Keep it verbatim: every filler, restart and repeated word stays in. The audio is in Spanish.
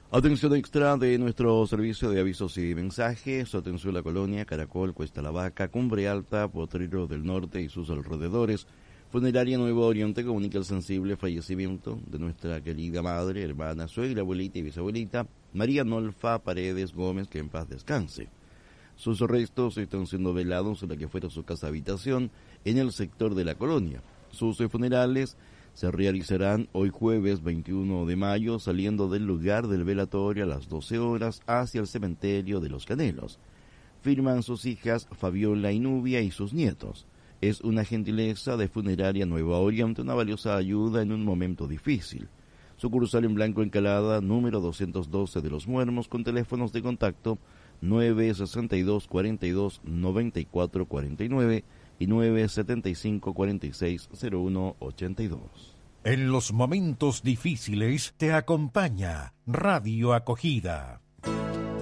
Atención extra de nuestro servicio de avisos y mensajes. Atención La Colonia, Caracol, Cuesta La Vaca, Cumbre Alta, Potrero del Norte y sus alrededores. Funeraria Nuevo Oriente comunica el sensible fallecimiento de nuestra querida madre, hermana, suegra, abuelita y bisabuelita, María Nolfa Paredes Gómez, que en paz descanse. Sus restos están siendo velados en la que fuera su casa habitación en el sector de La Colonia. Sus funerales se realizarán hoy jueves veintiuno de mayo, saliendo del lugar del velatorio a las doce horas hacia el cementerio de Los Canelos. Firman sus hijas Fabiola y Nubia y sus nietos. Es una gentileza de Funeraria Nueva Oriente, una valiosa ayuda en un momento difícil. Sucursal en Blanco Encalada, número doscientos doce de Los Muermos, con teléfonos de contacto nueve sesenta y dos, cuarenta y dos, noventa y cuatro cuarenta y nueve y nueve setenta y cinco, cuarenta y seis, cero uno ochenta y dos. En los momentos difíciles te acompaña Radio Acogida.